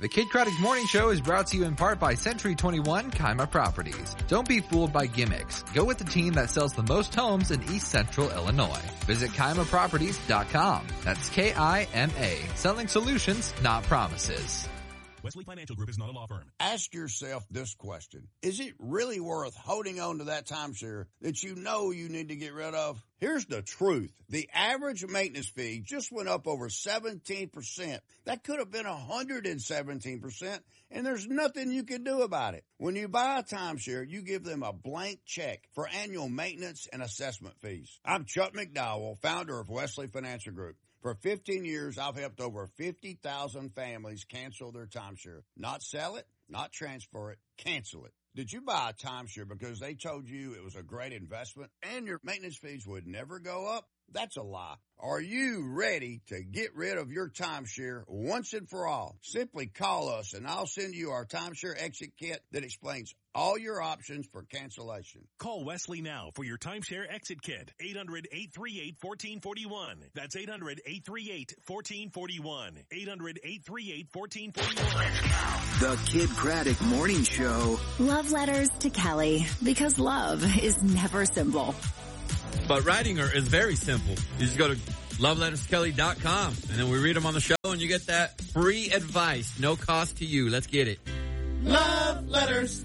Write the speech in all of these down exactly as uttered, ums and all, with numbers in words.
The Kid Craddock Morning Show is brought to you in part by Century twenty-one Kima Properties. Don't be fooled by gimmicks. Go with the team that sells the most homes in East Central Illinois. Visit Kima Properties dot com. That's K I M A. Selling solutions, not promises. Wesley Financial Group is not a law firm. Ask yourself this question. Is it really worth holding on to that timeshare that you know you need to get rid of? Here's the truth. The average maintenance fee just went up over seventeen percent. That could have been one hundred seventeen percent, and there's nothing you can do about it. When you buy a timeshare, you give them a blank check for annual maintenance and assessment fees. I'm Chuck McDowell, founder of Wesley Financial Group. For fifteen years, I've helped over fifty thousand families cancel their timeshare. Not sell it, not transfer it, cancel it. Did you buy a timeshare because they told you it was a great investment and your maintenance fees would never go up? That's a lie. Are you ready to get rid of your timeshare once and for all? Simply call us and I'll send you our timeshare exit kit that explains all your options for cancellation. Call Wesley now for your timeshare exit kit. eight hundred, eight three eight, one four four one. That's eight hundred, eight three eight, one four four one. eight hundred, eight three eight, one four four one. The Kid Craddock Morning Show. Love letters to Kelly, because love is never simple. But writing her is very simple. You just go to love letters kelly dot com, and then we read them on the show, and you get that free advice, no cost to you. Let's get it. Love letters.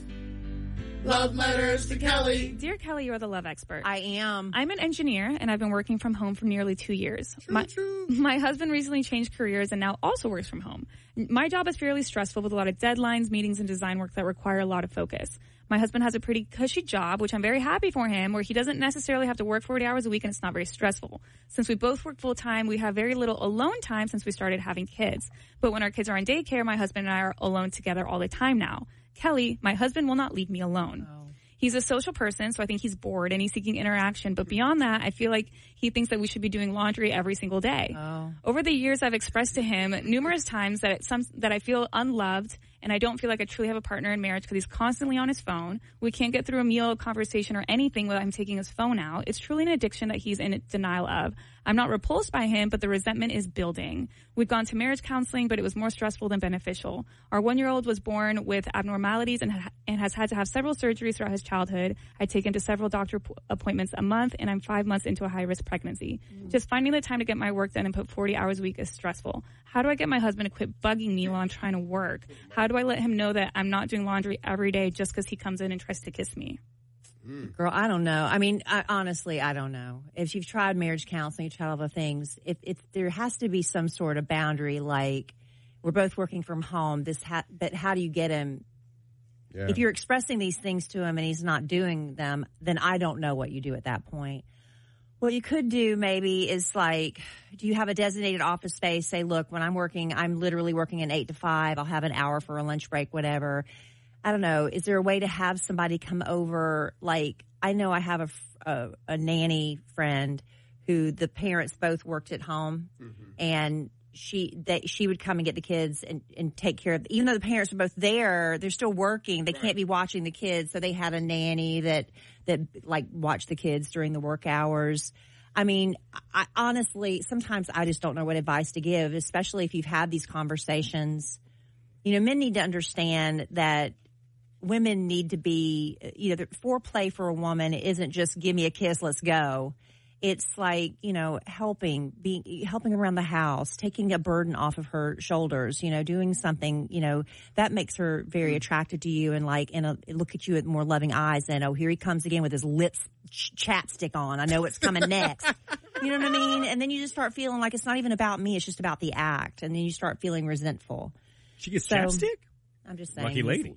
Love letters to Kelly. Dear Kelly, you're the love expert. I am. I'm an engineer, and I've been working from home for nearly two years. True, my, true. my husband recently changed careers and now also works from home. My job is fairly stressful with a lot of deadlines, meetings, and design work that require a lot of focus. My husband has a pretty cushy job, which I'm very happy for him, where he doesn't necessarily have to work forty hours a week, and it's not very stressful. Since we both work full-time, we have very little alone time since we started having kids. But when our kids are in daycare, my husband and I are alone together all the time now. Kelly, my husband will not leave me alone. Oh. He's a social person, so I think he's bored and he's seeking interaction. But beyond that, I feel like he thinks that we should be doing laundry every single day. Oh. Over the years, I've expressed to him numerous times that it's some, that I feel unloved and I don't feel like I truly have a partner in marriage because he's constantly on his phone. We can't get through a meal, conversation, or anything without him taking his phone out. It's truly an addiction that he's in denial of. I'm not repulsed by him, but the resentment is building. We've gone to marriage counseling, but it was more stressful than beneficial. Our one-year-old was born with abnormalities and, ha- and has had to have several surgeries throughout his childhood. I take him to several doctor p- appointments a month, and I'm five months into a high-risk pregnancy. Mm. Just finding the time to get my work done and put forty hours a week is stressful. How do I get my husband to quit bugging me while I'm trying to work? How do I let him know that I'm not doing laundry every day just because he comes in and tries to kiss me? Mm. Girl, I don't know. I mean, I, honestly, I don't know. If you've tried marriage counseling, you've tried all the things, if, if there has to be some sort of boundary, like we're both working from home, this ha- but how do you get him? Yeah. If you're expressing these things to him and he's not doing them, then I don't know what you do at that point. What you could do maybe is like, do you have a designated office space? Say, look, when I'm working, I'm literally working an eight to five. I'll have an hour for a lunch break, whatever. I don't know. Is there a way to have somebody come over? Like, I know I have a, a, a nanny friend who the parents both worked at home, mm-hmm. and she they, she would come and get the kids and, and take care of. Even though the parents are both there, they're still working. They right. can't be watching the kids, so they had a nanny that that like watched the kids during the work hours. I mean, I, honestly, sometimes I just don't know what advice to give, especially if you've had these conversations. You know, men need to understand that women need to be, you know, the foreplay for a woman isn't just give me a kiss, let's go. It's like, you know, helping, being, helping around the house, taking a burden off of her shoulders, you know, doing something, you know, that makes her very attracted to you and like, and look at you with more loving eyes and, oh, here he comes again with his lips ch- chapstick on. I know what's coming next. You know what I mean? And then you just start feeling like it's not even about me. It's just about the act. And then you start feeling resentful. She gets so, chapstick? I'm just saying. Lucky lady.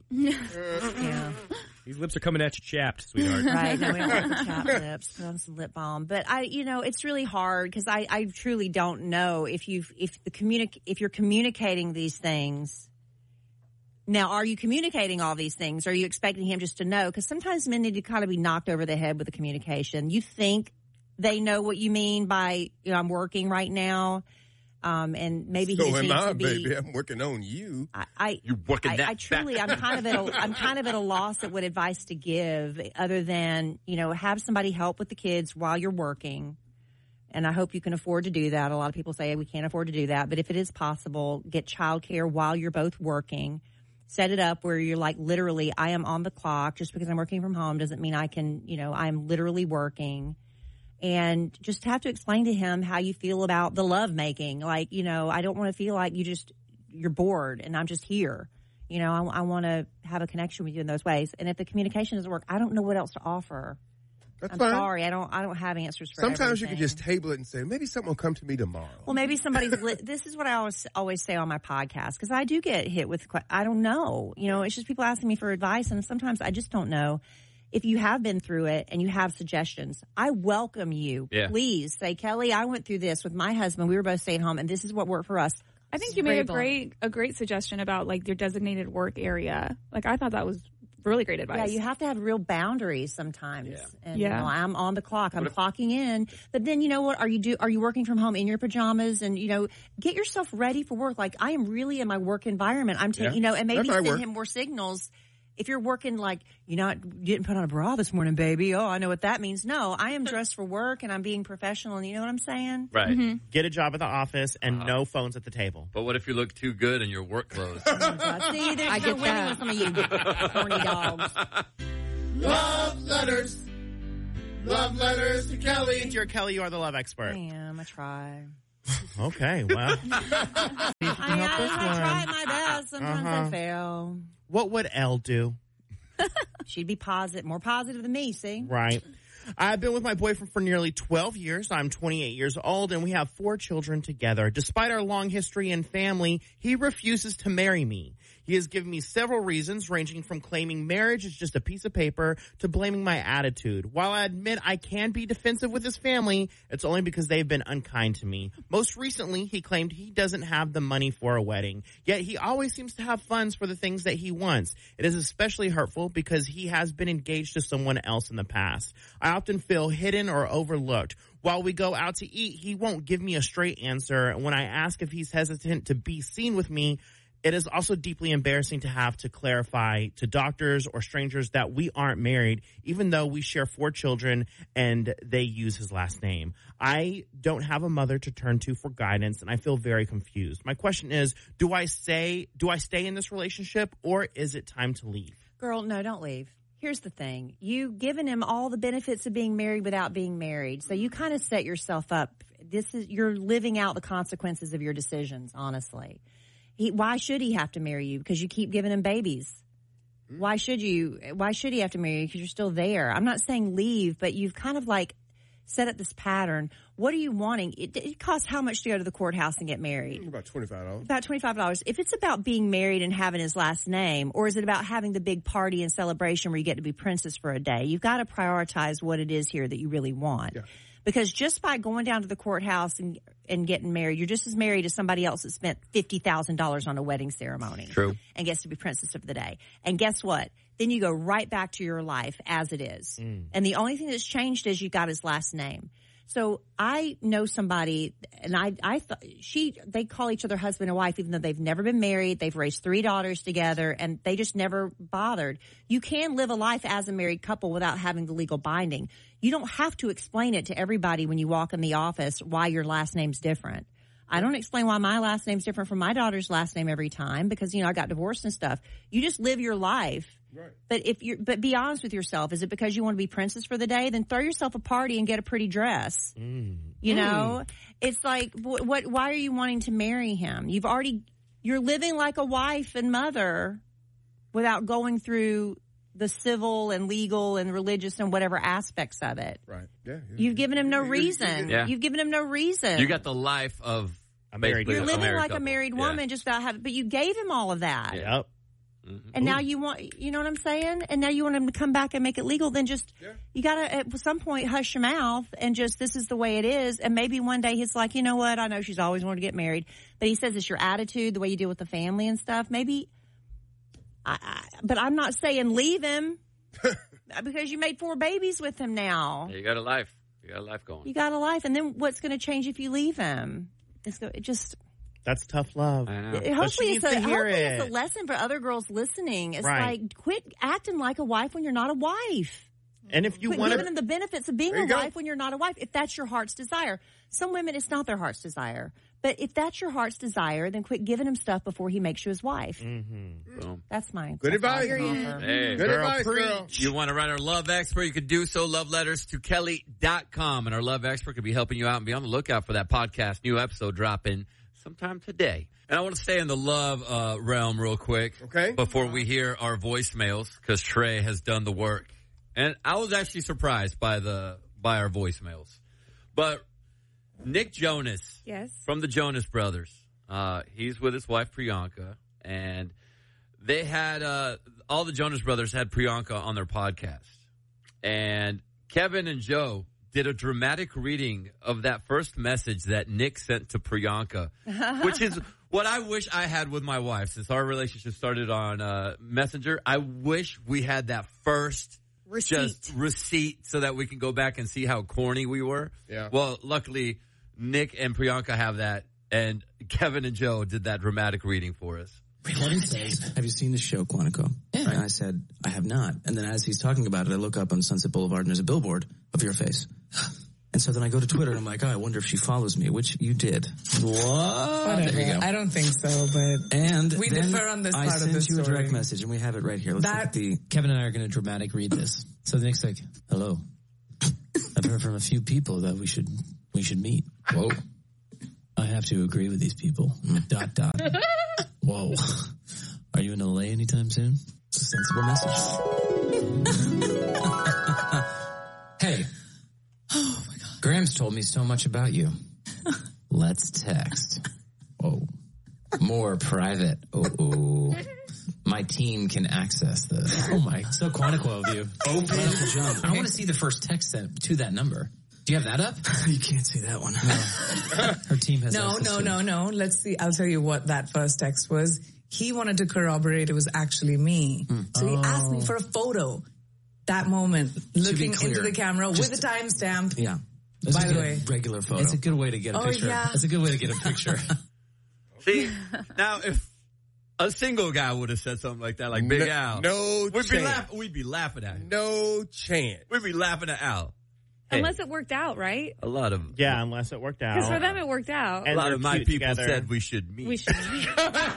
Yeah. These lips are coming at you chapped, sweetheart. Right. No, we don't like the chapped lips. Put on some lip balm. But I, you know, it's really hard because I, I truly don't know if you've, if the communic, if you're communicating these things. Now, are you communicating all these things? Are you expecting him just to know? Because sometimes men need to kind of be knocked over the head with the communication. You think they know what you mean by, you know, I'm working right now. Um, and maybe so he just am needs I, to be. Baby. I'm working on you. I, I You're working I, that. I truly, I'm kind of at a, I'm kind of at a loss at what advice to give, other than, you know, have somebody help with the kids while you're working, And I hope you can afford to do that. A lot of people say we can't afford to do that. But if it is possible, get childcare while you're both working. Set it up where you're like, literally, I am on the clock. Just because I'm working from home doesn't mean I can, you know, I'm literally working. And just have to explain to him how you feel about the love making. Like, you know, I don't want to feel like you just, you're bored and I'm just here. You know, I, I want to have a connection with you in those ways. And if the communication doesn't work, I don't know what else to offer. That's I'm fine. sorry. I don't, I don't have answers for Sometimes everything. you can just table it and say, maybe something will come to me tomorrow. Well, maybe somebody's, li- this is what I always, always say on my podcast. Cause I do get hit with, que- I don't know. You know, it's just people asking me for advice. And sometimes I just don't know. If you have been through it and you have suggestions, I welcome you. Yeah. Please say, Kelly, I went through this with my husband. We were both staying home and this is what worked for us. I think you made a great, a great suggestion about like your designated work area. Like I thought that was really great advice. Yeah, you have to have real boundaries sometimes. Yeah. And Yeah. you know, I'm on the clock. I'm if- clocking in. But then you know what? Are you do are you working from home in your pajamas? And you know, get yourself ready for work. Like I am really in my work environment. I'm taking Yeah. you know, and maybe That's how I send work. him more signals. If you're working like, you know, you didn't put on a bra this morning, baby. Oh, I know what that means. No, I am dressed for work and I'm being professional. And you know what I'm saying? Right. Mm-hmm. Get a job at the office and Uh-huh. no phones at the table. But what if you look too good in your work clothes? Oh, God. See, there's I you're get winning that. with some of you horny dogs. Love letters. Love letters to Kelly. Dear Kelly, you are the love expert. I am. I try. Okay, well. I, I, I try my best. Sometimes Uh-huh. I fail. What would Elle do? She'd be positive, more positive than me, see? Right. I've been with my boyfriend for nearly twelve years. I'm twenty-eight years old, and we have four children together. Despite our long history and family, he refuses to marry me. He has given me several reasons, ranging from claiming marriage is just a piece of paper to blaming my attitude. While I admit I can be defensive with his family, it's only because they've been unkind to me. Most recently, he claimed he doesn't have the money for a wedding, yet he always seems to have funds for the things that he wants. It is especially hurtful because he has been engaged to someone else in the past. I often feel hidden or overlooked. While we go out to eat, he won't give me a straight answer. When I ask if he's hesitant to be seen with me, it is also deeply embarrassing to have to clarify to doctors or strangers that we aren't married, even though we share four children and they use his last name. I don't have a mother to turn to for guidance, and I feel very confused. My question is, do I say, do I stay in this relationship, or is it time to leave? Girl, no, don't leave. Here's the thing. You've given him all the benefits of being married without being married. So you kind of set yourself up. This is, you're living out the consequences of your decisions, honestly. He, why should he have to marry you? Because you keep giving him babies. Why should you? Why should he have to marry you? Because you're still there. I'm not saying leave, but you've kind of like set up this pattern. What are you wanting? It, it costs how much to go to the courthouse and get married? About twenty-five dollars. About twenty-five dollars. If it's about being married and having his last name, or is it about having the big party and celebration where you get to be princess for a day? You've got to prioritize what it is here that you really want. Yeah. Because just by going down to the courthouse and and getting married, you're just as married as somebody else that spent fifty thousand dollars on a wedding ceremony. True. And gets to be princess of the day. And guess what? Then you go right back to your life as it is. Mm. And the only thing that's changed is you got his last name. So I know somebody, and I, I thought she, they call each other husband and wife, even though they've never been married. They've raised three daughters together, and they just never bothered. You can live a life as a married couple without having the legal binding. You don't have to explain it to everybody when you walk in the office why your last name's different. I don't explain why my last name's different from my daughter's last name every time because, you know, I got divorced and stuff. You just live your life. Right. But if you're, but be honest with yourself. Is it because you want to be princess for the day? Then throw yourself a party and get a pretty dress. Mm. You know, it's like, what, what, why are you wanting to marry him? You've already, you're living like a wife and mother without going through the civil and legal and religious and whatever aspects of it. Right. Yeah. yeah. You've given him no You- you- reason. Yeah. You've given him no reason. You got the life of A married basically You're a living married like a couple. married Yeah. woman just without having, but you gave him all of that. Yep. Mhm. And now you want, you know what I'm saying? And now you want him to come back and make it legal. Then just, Yeah. you got to at some point hush your mouth and just, this is the way it is. And maybe one day he's like, you know what? I know she's always wanted to get married, but he says it's your attitude, the way you deal with the family and stuff. Maybe, I, I but I'm not saying leave him because you made four babies with him now. Yeah, you got a life. You got a life going. You got a life. And then what's going to change if you leave him? It's go, it just, That's tough love. I know. But hopefully, she it's needs a, to hear hopefully it's it. a lesson for other girls listening. It's Right. like, quit acting like a wife when you're not a wife. And if you Quit want giving to, them the benefits of being There a you go. wife when you're not a wife, if that's your heart's desire. Some women, it's not their heart's desire. But if that's your heart's desire, then quit giving him stuff before he makes you his wife. Mm-hmm. Boom. That's mine. Good That's all I advice. can offer. Hey, Good girl, advice, preach. girl. You want to write our love expert? You could do so. Love letters to Kelly dot com. And our love expert could be helping you out, and be on the lookout for that podcast. New episode dropping sometime today. And I want to stay in the love uh, realm real quick. Okay. Before we hear our voicemails, because Trey has done the work. And I was actually surprised by the by our voicemails. But Nick Jonas. Yes. From the Jonas Brothers. Uh, he's with his wife, Priyanka. And they had, uh, all the Jonas Brothers had Priyanka on their podcast. And Kevin and Joe did a dramatic reading of that first message that Nick sent to Priyanka, which is what I wish I had with my wife. Since our relationship started on uh, Messenger, I wish we had that first Receipt. just receipt so that we can go back and see how corny we were. Yeah. Well, luckily, Nick and Priyanka have that, and Kevin and Joe did that dramatic reading for us. Recording says, have you seen the show, Quantico? Yeah. Right? I said, I have not. And then as he's talking about it, I look up on Sunset Boulevard and there's a billboard of your face. And so then I go to Twitter and I'm like, oh, I wonder if she follows me, which you did. What? There you go. I don't think so, but And we then differ on this I part of the sent you a story. direct message and we have it right here. Let's That- look at the... Kevin and I are going to dramatic read this. So the next like, hello. I've heard from a few people that we should we should meet. Whoa. I have to agree with these people. Dot, dot. Whoa. Are you in L A anytime soon? It's a sensible message. Hey. Oh my God. Graham's told me so much about you. Let's text. Whoa. More private. Oh, my team can access this. Oh my. So Quantico of you. Open the jump. I want to see the first text sent to that number. Do you have that up? You can't see that one. No. Her team has No, access no, to it. no, no. Let's see. I'll tell you what that first text was. He wanted to corroborate it was actually me. So he asked me for a photo. That moment, looking clear, into the camera just- with a timestamp. Yeah. By a the good way. regular photo. It's a good way to get a Oh, picture. yeah. It's a good way to get a picture. See, now if a single guy would have said something like that, like Big No- Al, no we'd be, chance. laugh- we'd be laughing at him. No chance. We'd be laughing at Al. Hey, Unless it worked out, right? a lot of yeah, unless it worked out. Because for them it worked out. a And lot they're of my cute people together. said we should meet. We should meet.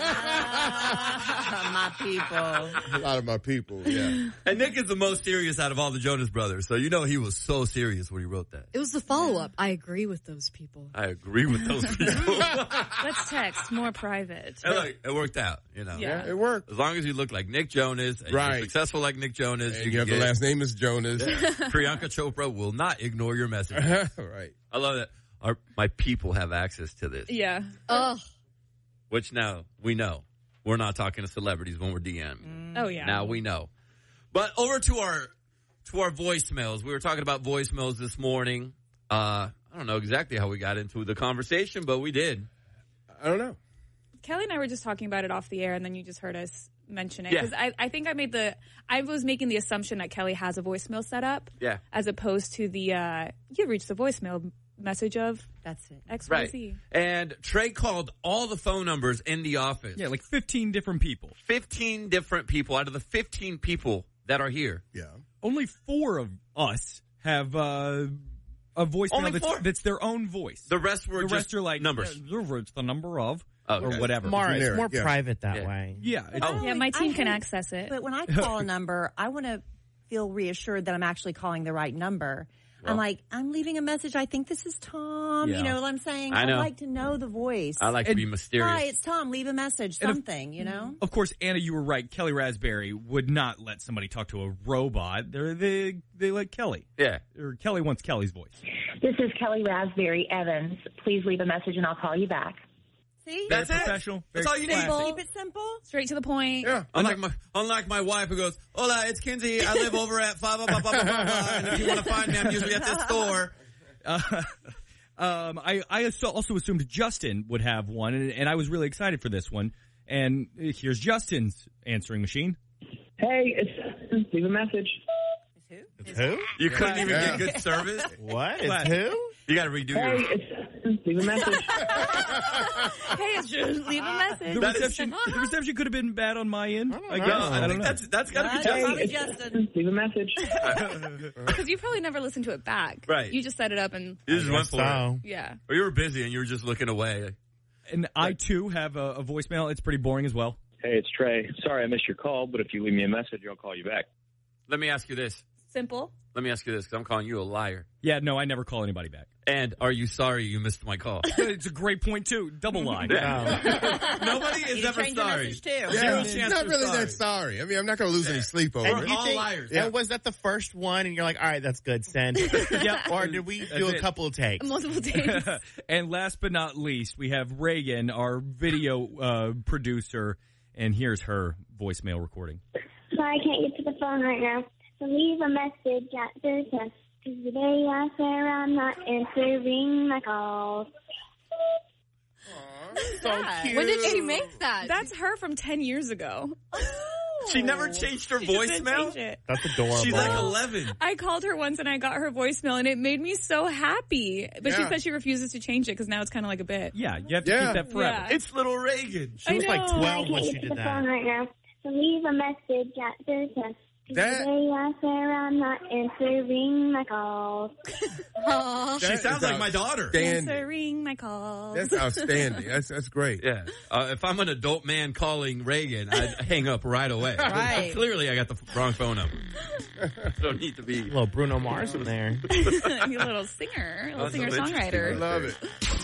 My people. A lot of my people, yeah. And Nick is the most serious out of all the Jonas Brothers, so you know he was so serious when he wrote that. It was the follow-up. I agree with those people. I agree with those people. Let's text more private. And look, it worked out, you know. Yeah. It worked. As long as you look like Nick Jonas, and Right. you're successful like Nick Jonas, And you, you have can the get, last name is Jonas. Priyanka Chopra will not ignore your message. Right. I love that. Our, my people have access to this, Yeah. Ugh. which now we know. We're not talking to celebrities when we're DMing. Oh, yeah. Now we know. But over to our to our voicemails. We were talking about voicemails this morning. Uh, I don't know exactly how we got into the conversation, but we did. I don't know. Kelly and I were just talking about it off the air, and then you just heard us mention it. Yeah. Because I, I think I made the, I was making the assumption that Kelly has a voicemail set up. Yeah. As opposed to the, uh, you reached the voicemail message of That's it. X Y Right. Z. And Trey called all the phone numbers in the office. Yeah, like fifteen different people. fifteen different people out of the fifteen people that are here. Yeah. Only four of us have uh, a voicemail Only that's, four? that's their own voice. The rest were the just rest are like numbers. Yeah, it's the number of Okay. or whatever. More, it's Generic, more yeah. private that Yeah. way. Yeah. It's, Oh. Yeah, my I team can hate- access it. But when I call a number, I want to feel reassured that I'm actually calling the right number. Well- I'm like, I'm leaving a message. I think this is Tom. Yeah. You know what I'm saying? I know. I'd like to know the voice. I like to And- be mysterious. Hi, it's Tom. Leave a message. And if- Something, you know? Of course, Anna, you were right. Kelly Raspberry would not let somebody talk to a robot. They're, they they let Kelly. Yeah. Or Kelly wants Kelly's voice. This is Kelly Raspberry Evans. Please leave a message and I'll call you back. See? That's Very it. professional. That's very all you need. classy. Keep it simple. Straight to the point. Yeah. Unlike my, unlike my wife who goes, hola, it's Kinsey. I live over at five, blah, blah, blah, blah, blah, blah, and if you want to find me, I'm usually at this store. Uh, um, I, I also assumed Justin would have one, and, and I was really excited for this one. And here's Justin's answering machine. Hey, it's leave a message. It's who? You couldn't even Yeah. get good service? What? It's Class. who? You got to redo Hey, your... it's Justin. Leave a message. Hey, it's just leave a message. The reception, the reception could have been bad on my end. I, guess. No, I, I don't think know. that's that's got to be Hey, Justin. Leave a message. Because you probably never listened to it back. Right. You just set it up and. You just went for so. it. Yeah. Or you were busy and you were just looking away. And I, too, have a, a voicemail. It's pretty boring as well. Hey, it's Trey. Sorry I missed your call, but if you leave me a message, I'll call you back. Let me ask you this. Simple. Let me ask you this, because I'm calling you a liar. Yeah, no, I never call anybody back. And are you sorry you missed my call? It's a great point, too. Double lie. Yeah. Nobody is You ever changed your sorry. message, too. Yeah, Zero it's chance not for really sorry. that sorry. I mean, I'm not going to lose any sleep over And it. you all think- liars. And was that the first one? And you're like, all right, that's good. Send. Yep. Or did we do That's a it. couple of takes? Multiple days. And last but not least, we have Reagan, our video uh, producer, and here's her voicemail recording. Sorry I can't get to the phone right now. So leave a message at the test. Because the day I swear I'm not answering my calls. So cute. When did she make that? That's her from ten years ago. She never changed her She just didn't voicemail? change it. That's adorable. She's like eleven. I called her once and I got her voicemail and it made me so happy. But she Yeah. said she refuses to change it because now it's kind of like a bit. Yeah, you have to Yeah. keep that forever. Yeah. It's little Reagan. She was I like know. I twelve can't when she get to did the phone that. right now. So leave a message at the test. That- The day I swear I'm not answering my calls. Aw. She That sounds is like my daughter. outstanding. Answering my calls. That's outstanding. That's that's great. Yeah. Uh, if I'm an adult man calling Reagan, I'd hang up right away. Right. Clearly, I got the wrong phone number. Don't need to be. A little Bruno Mars in there. You little singer, little That's singer so interesting. I songwriter. love it.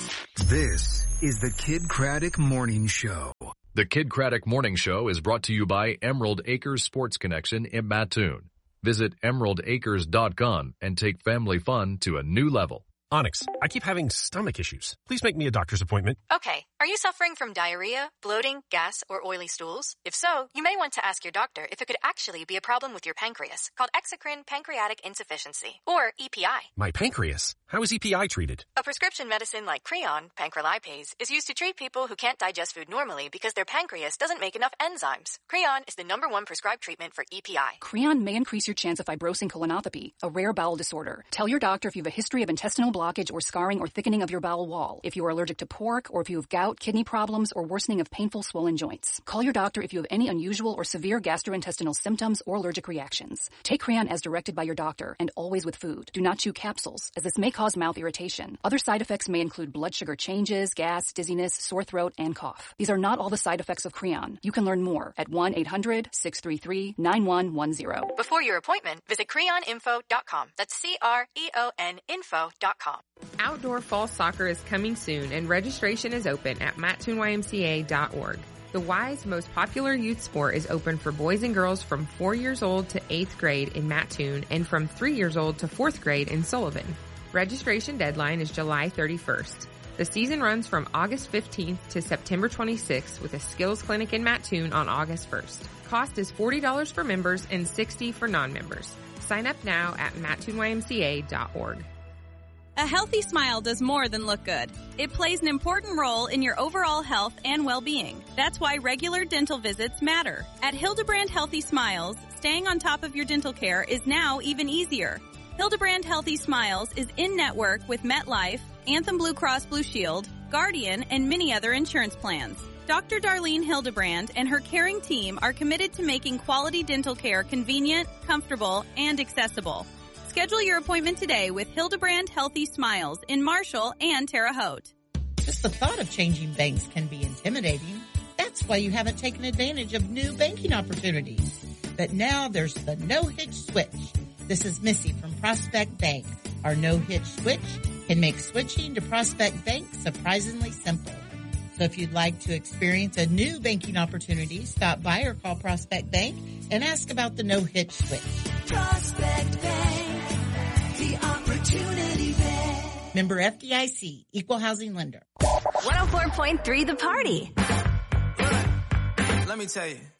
This is the Kid Craddock Morning Show. The Kid Craddock Morning Show is brought to you by Emerald Acres Sports Connection in Mattoon. Visit emerald acres dot com and take family fun to a new level. Onyx, I keep having stomach issues. Please make me a doctor's appointment. Okay, are you suffering from diarrhea, bloating, gas, or oily stools? If so, you may want to ask your doctor if it could actually be a problem with your pancreas, called exocrine pancreatic insufficiency, or E P I. My pancreas. How is E P I treated? A prescription medicine like Creon, pancrelipase, is used to treat people who can't digest food normally because their pancreas doesn't make enough enzymes. Creon is the number one prescribed treatment for E P I. Creon may increase your chance of fibrosing colonopathy, a rare bowel disorder. Tell your doctor if you have a history of intestinal blockage or scarring or thickening of your bowel wall, if you are allergic to pork, or if you have gout, kidney problems, or worsening of painful swollen joints. Call your doctor if you have any unusual or severe gastrointestinal symptoms or allergic reactions. Take Creon as directed by your doctor, and always with food. Do not chew capsules, as this may cause mouth irritation. Other side effects may include blood sugar changes, gas, dizziness, sore throat, and cough. These are not all the side effects of Creon. You can learn more at one eight hundred six three three nine one one zero. Before your appointment, visit creon info dot com. That's C R E O N info dot com. Outdoor fall soccer is coming soon, and registration is open at mattoon y m c a dot org. The Y's most popular youth sport is open for boys and girls from four years old to eighth grade in Mattoon and from three years old to fourth grade in Sullivan. Registration deadline is July thirty-first. The season runs from August fifteenth to September twenty-sixth with a skills clinic in Mattoon on August first. Cost is forty dollars for members and sixty dollars for non-members. Sign up now at mattoon y m c a dot org. A healthy smile does more than look good. It plays an important role in your overall health and well-being. That's why regular dental visits matter. At Hildebrand Healthy Smiles, staying on top of your dental care is now even easier. Hildebrand Healthy Smiles is in-network with MetLife, Anthem Blue Cross Blue Shield, Guardian, and many other insurance plans. Doctor Darlene Hildebrand and her caring team are committed to making quality dental care convenient, comfortable, and accessible. Schedule your appointment today with Hildebrand Healthy Smiles in Marshall and Terre Haute. Just the thought of changing banks can be intimidating. That's why you haven't taken advantage of new banking opportunities. But now there's the no-hitch switch. This is Missy from Prospect Bank. Our no-hitch switch can make switching to Prospect Bank surprisingly simple. So if you'd like to experience a new banking opportunity, stop by or call Prospect Bank and ask about the no-hitch switch. Prospect Bank, the opportunity bank. Member F D I C, Equal Housing Lender. one oh four point three The Party. Let me tell you.